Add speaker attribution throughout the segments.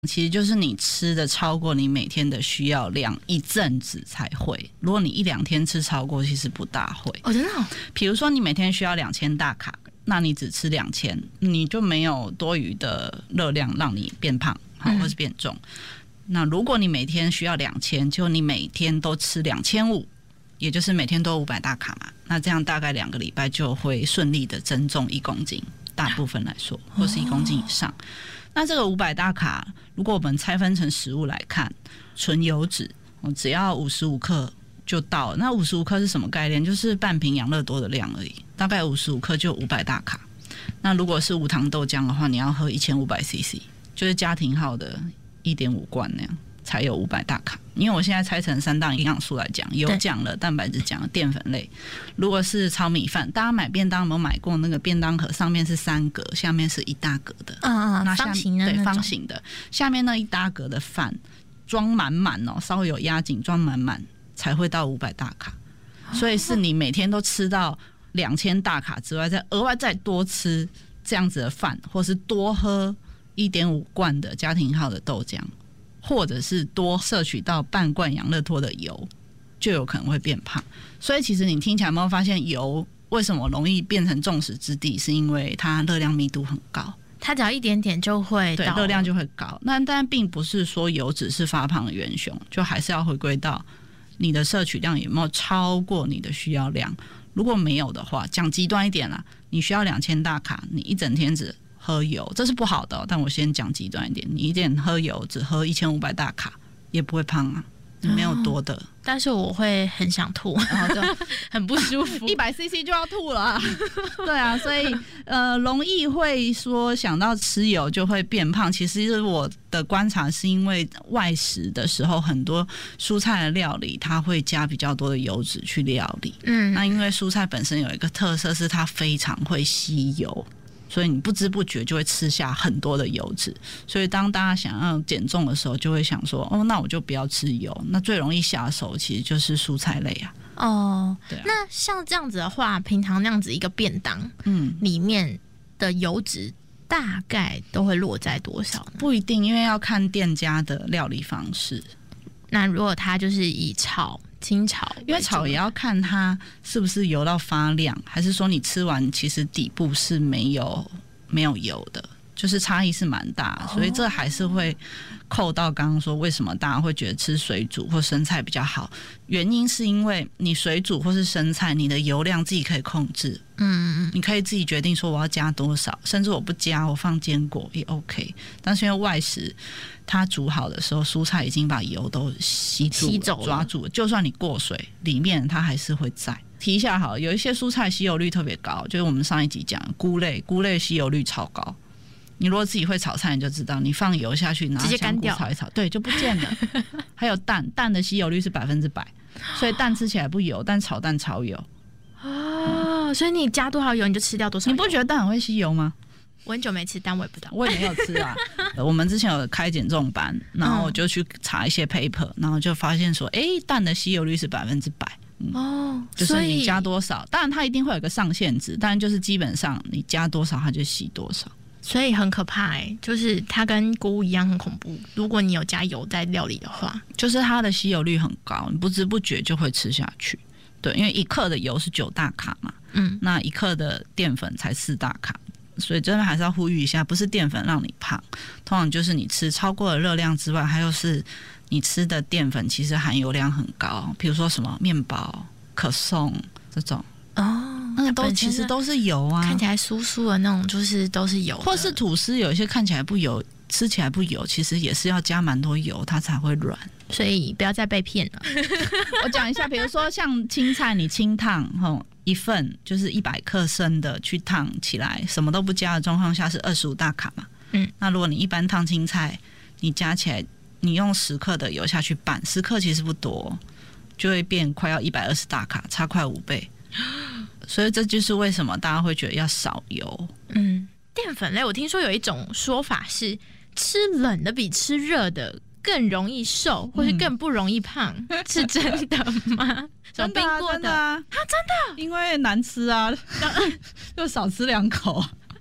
Speaker 1: 其实就是你吃的超过你每天的需要量一阵子才会，如果你1-2天吃超过其实不大会。
Speaker 2: 哦，真的哦？
Speaker 1: 比如说你每天需要2000大卡，那你只吃2000，你就没有多余的热量让你变胖或是变重。那如果你每天需要2000，就你每天都吃2500，也就是每天都500大卡嘛，那这样大概2个礼拜就会顺利的增重1公斤，大部分来说，或是1公斤以上。那这个500大卡，如果我们拆分成食物来看，纯油脂只要55克就到了。那55克是什么概念？就是半瓶养乐多的量而已，大概55克就500大卡。那如果是无糖豆浆的话，你要喝1500 CC， 就是家庭号的1.5罐那样，才有500大卡。因为我现在拆成3大营养素来讲，油讲了，蛋白质讲了，淀粉类。如果是糙米饭，大家买便当有没有买过那个便当盒，上面是3格，下面是1大格的？那
Speaker 2: 方形的那种。
Speaker 1: 对，方形的，下面那1大格的饭装满满哦，稍微有压紧，装满满才会到500大卡。所以是你每天都吃到2000大卡之外，再额外再多吃这样子的饭，或是多喝1.5罐的家庭号的豆浆，或者是多摄取到半罐养乐多的油，就有可能会变胖。所以其实你听起来有没有发现，油为什么容易变成众矢之的，是因为它热量密度很高，
Speaker 2: 它只要一点点就会到，
Speaker 1: 对，热量就会高。但并不是说油脂是发胖的元凶，就还是要回归到你的摄取量有没有超过你的需要量。如果没有的话，讲极端一点啦，你需要2000大卡，你一整天只喝油，这是不好的但我先讲极端一点，你一点喝油只喝1500大卡也不会胖啊，你没有多的。
Speaker 2: 但是我会很想吐，很不舒服
Speaker 1: ，100 CC 就要吐了对啊，所以容易会说想到吃油就会变胖。其实我的观察是因为外食的时候，很多蔬菜的料理它会加比较多的油脂去料理。那因为蔬菜本身有一个特色是它非常会吸油，所以你不知不觉就会吃下很多的油脂。所以当大家想要减重的时候，就会想说那我就不要吃油。那最容易下手其实就是蔬菜类啊。对啊。
Speaker 2: 那像这样子的话，平常那样子一个便当里面的油脂大概都会落在多少呢？
Speaker 1: 不一定，因为要看店家的料理方式。
Speaker 2: 那如果它就是以清炒，
Speaker 1: 因为炒也要看它是不是油到发亮，还是说你吃完其实底部是没有油的，就是差异是蛮大，所以这还是会扣到刚刚说为什么大家会觉得吃水煮或生菜比较好。原因是因为你水煮或是生菜，你的油量自己可以控制，你可以自己决定说我要加多少，甚至我不加，我放坚果也 OK。但是因为外食，它煮好的时候，蔬菜已经把油都吸走了，抓住了，就算你过水，里面它还是会在。提一下好了，有一些蔬菜吸油率特别高，就是我们上一集讲菇类吸油率超高。你如果自己会炒菜，你就知道，你放油下去，拿香菇炒一炒，对，就不见了。还有蛋的吸油率是100%，所以蛋吃起来不油，但炒蛋超油。
Speaker 2: 所以你加多少油你就吃掉多少油。
Speaker 1: 你不觉得蛋很会吸油吗？
Speaker 2: 我很久没吃蛋，我也不知道。
Speaker 1: 我也没有吃啊。我们之前有开减重班，然后我就去查一些 paper，然后就发现说，蛋的吸油率是100%。就是你加多少，当然它一定会有一个上限值，但就是基本上你加多少它就吸多少。
Speaker 2: 所以很可怕就是它跟菇一样很恐怖。如果你有加油在料理的话，
Speaker 1: 就是它的吸油率很高，你不知不觉就会吃下去。对，因为1克的油是9大卡嘛，那1克的淀粉才4大卡，所以真的还是要呼吁一下，不是淀粉让你胖，通常就是你吃超过了热量之外，还有是你吃的淀粉其实含油量很高，比如说什么面包、可颂这种。那个其实都是油啊，
Speaker 2: 看起来酥酥的那种，就是都是油的。
Speaker 1: 或是吐司，有一些看起来不油，吃起来不油，其实也是要加蛮多油，它才会软。
Speaker 2: 所以不要再被骗了。
Speaker 1: 我讲一下，比如说像青菜，你清烫一份就是100克生的去烫起来，什么都不加的状况下是25大卡嘛。那如果你一般烫青菜，你加起来，你用10克的油下去拌，10克其实不多，就会变快要120大卡，差快5倍。所以这就是为什么大家会觉得要少油。
Speaker 2: 淀粉类我听说有一种说法是，吃冷的比吃热的更容易瘦，或是更不容易胖，是真的吗？
Speaker 1: 真的啊，真的啊，
Speaker 2: 真的，
Speaker 1: 因为难吃啊，就少吃2口。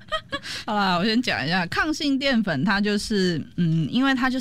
Speaker 1: 好啦，我先讲一下抗性淀粉，它就是因为它就